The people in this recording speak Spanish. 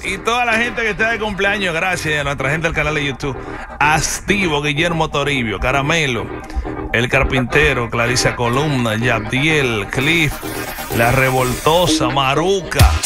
y toda la gente que está de cumpleaños, gracias a nuestra gente del canal de YouTube. Activo, Guillermo Toribio, Caramelo, El Carpintero, Clarisa Columna, Yabdiel, Cliff, La Revoltosa, Maruca.